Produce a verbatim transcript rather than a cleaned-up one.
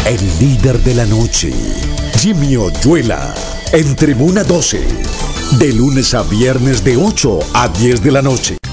El líder de la noche, Jimmy Oyuela, en Tribuna doce, de lunes a viernes de ocho a diez de la noche.